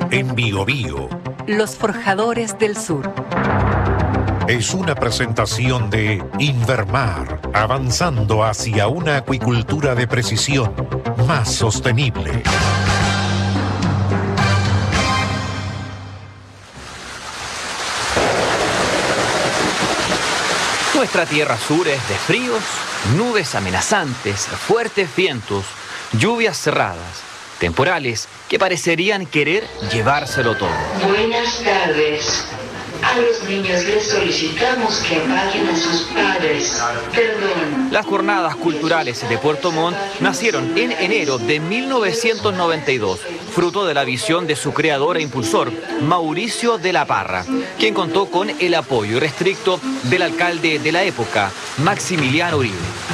En Biobío. Los Forjadores del Sur. Es una presentación de Invermar, avanzando hacia una acuicultura de precisión más sostenible. Nuestra tierra sur es de fríos, nubes amenazantes, fuertes vientos, lluvias cerradas, temporales que parecerían querer llevárselo todo. Buenas tardes. A los niños les solicitamos que apaguen a sus padres. Perdón. Las jornadas culturales de Puerto Montt nacieron en enero de 1992, fruto de la visión de su creador e impulsor, Mauricio de la Parra, quien contó con el apoyo irrestricto del alcalde de la época, Maximiliano Uribe.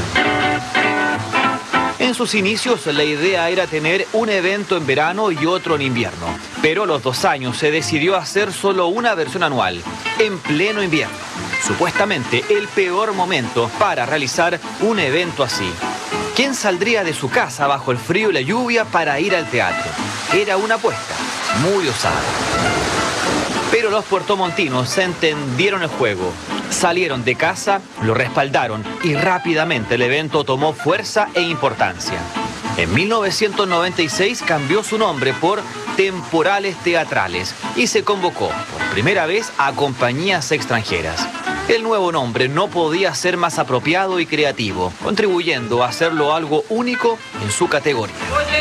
En sus inicios la idea era tener un evento en verano y otro en invierno, pero a los 2 años se decidió hacer solo una versión anual, en pleno invierno. Supuestamente el peor momento para realizar un evento así. ¿Quién saldría de su casa bajo el frío y la lluvia para ir al teatro? Era una apuesta muy osada. Pero los puertomontinos se entendieron el juego. Salieron de casa, lo respaldaron y rápidamente el evento tomó fuerza e importancia. En 1996 cambió su nombre por Temporales Teatrales y se convocó por primera vez a compañías extranjeras. El nuevo nombre no podía ser más apropiado y creativo, contribuyendo a hacerlo algo único en su categoría.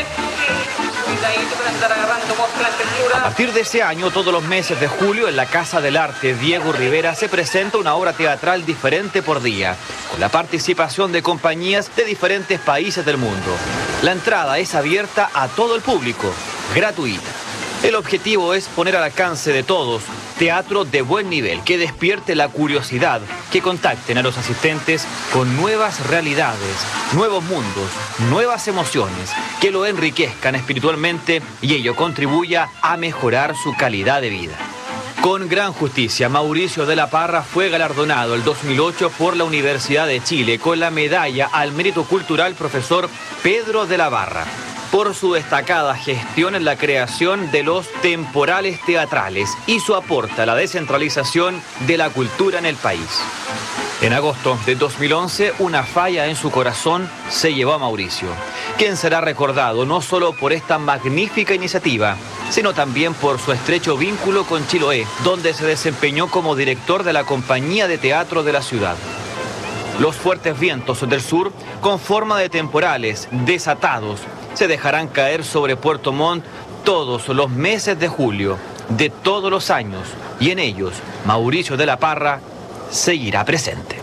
A partir de ese año, todos los meses de julio, en la Casa del Arte Diego Rivera se presenta una obra teatral diferente por día, con la participación de compañías de diferentes países del mundo. La entrada es abierta a todo el público, gratuita. El objetivo es poner al alcance de todos teatro de buen nivel, que despierte la curiosidad, que contacten a los asistentes con nuevas realidades, nuevos mundos, nuevas emociones, que lo enriquezcan espiritualmente y ello contribuya a mejorar su calidad de vida. Con gran justicia, Mauricio de la Parra fue galardonado el 2008 por la Universidad de Chile con la medalla al mérito cultural profesor Pedro de la Barra, por su destacada gestión en la creación de los temporales teatrales y su aporte a la descentralización de la cultura en el país. En agosto de 2011, una falla en su corazón se llevó a Mauricio, quien será recordado no solo por esta magnífica iniciativa, sino también por su estrecho vínculo con Chiloé, donde se desempeñó como director de la compañía de teatro de la ciudad. Los fuertes vientos del sur, con forma de temporales desatados, se dejarán caer sobre Puerto Montt todos los meses de julio, de todos los años, y en ellos Mauricio de la Parra seguirá presente.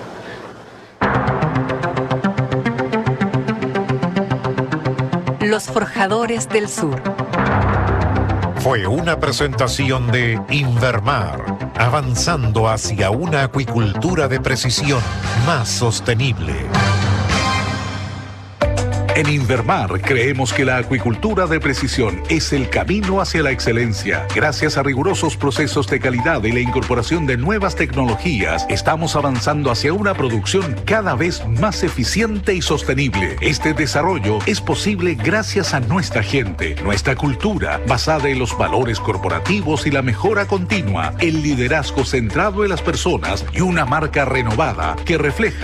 Los Forjadores del Sur. Fue una presentación de Invermar, avanzando hacia una acuicultura de precisión más sostenible. En Invermar creemos que la acuicultura de precisión es el camino hacia la excelencia. Gracias a rigurosos procesos de calidad y la incorporación de nuevas tecnologías, estamos avanzando hacia una producción cada vez más eficiente y sostenible. Este desarrollo es posible gracias a nuestra gente, nuestra cultura, basada en los valores corporativos y la mejora continua, el liderazgo centrado en las personas y una marca renovada que refleja